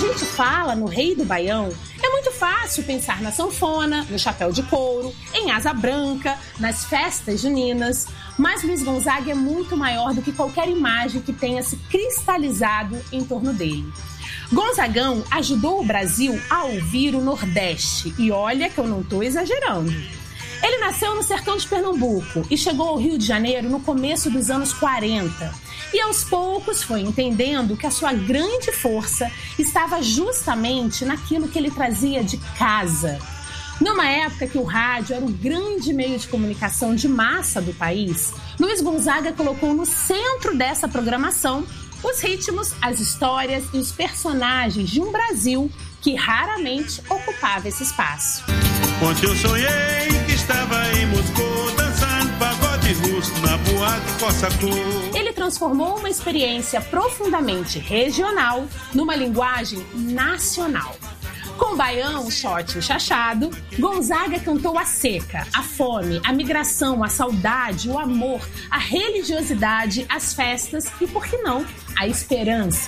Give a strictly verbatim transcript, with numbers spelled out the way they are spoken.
gente fala no Rei do Baião, é muito fácil pensar na sanfona, no chapéu de couro, em asa branca, nas festas juninas. Mas Luiz Gonzaga é muito maior do que qualquer imagem que tenha se cristalizado em torno dele. Gonzagão ajudou o Brasil a ouvir o Nordeste. E olha que eu não estou exagerando. Ele nasceu no sertão de Pernambuco e chegou ao Rio de Janeiro no começo dos anos quarenta. E aos poucos foi entendendo que a sua grande força estava justamente naquilo que ele trazia de casa. Numa época que o rádio era o grande meio de comunicação de massa do país, Luiz Gonzaga colocou no centro dessa programação os ritmos, as histórias e os personagens de um Brasil que raramente ocupava esse espaço. Ontem eu sonhei que estava em Moscou dançando pagode russo na boate Cossacô. Ele transformou uma experiência profundamente regional numa linguagem nacional. Com o baião, o shot e o chachado, Gonzaga cantou a seca, a fome, a migração, a saudade, o amor, a religiosidade, as festas e, por que não, a esperança.